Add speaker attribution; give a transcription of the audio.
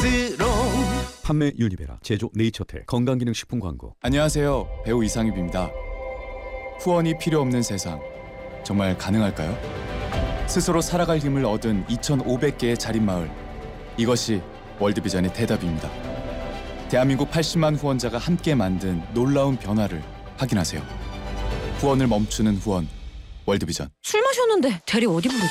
Speaker 1: 스스로.
Speaker 2: 판매 유니베라, 제조 네이처텍, 건강기능식품 광고.
Speaker 3: 안녕하세요. 배우 이상입입니다. 후원이 필요 없는 세상, 정말 가능할까요? 스스로 살아갈 힘을 얻은 2,500개의 자립마을, 이것이 월드비전의 대답입니다. 대한민국 80만 후원자가 함께 만든 놀라운 변화를 확인하세요. 후원을 멈추는 후원, 월드비전.
Speaker 4: 술 마셨는데 대리 어디 부르지?